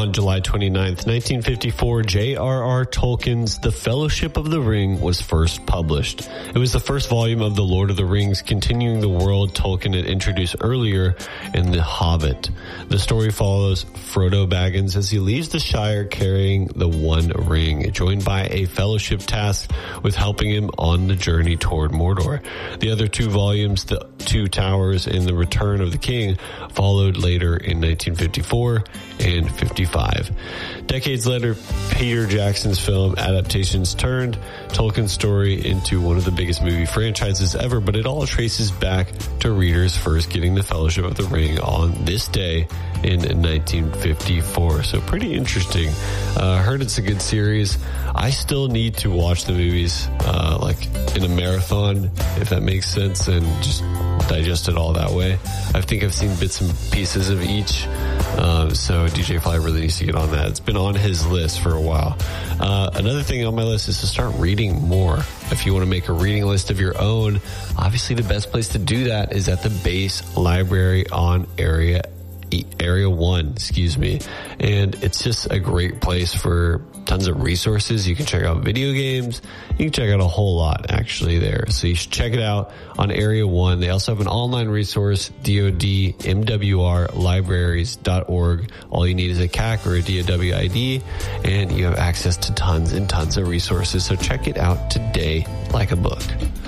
on July 29th, 1954, J.R.R. Tolkien's The Fellowship of the Ring was first published. It was the first volume of The Lord of the Rings, continuing the world Tolkien had introduced earlier in The Hobbit. The story follows Frodo Baggins as he leaves the Shire carrying the One Ring, joined by a fellowship tasked with helping him on the journey toward Mordor. The other two volumes, The Two Towers and The Return of the King, followed later in 1954 and 55. Decades later, Peter Jackson's film adaptations turned Tolkien's story into one of the biggest movie franchises ever, but it all traces back to readers first getting the Fellowship of the Ring on this day in 1954. So pretty interesting. I heard it's a good series. I still need to watch the movies like in a marathon, if that makes sense, and just digest it all that way. I think I've seen bits and pieces of each. So DJ Fly really needs to get on that. It's been on his list for a while. Another thing on my list is to start reading more. If you want to make a reading list of your own, obviously the best place to do that is at the Base Library on Area 1, and it's just a great place for tons of resources. You can check out video games. You can check out a whole lot actually there. So you should check it out on Area 1. They also have an online resource, DOD-MWR-libraries.org. All you need is a CAC or a DOW ID, and you have access to tons and tons of resources. So check it out today like a book.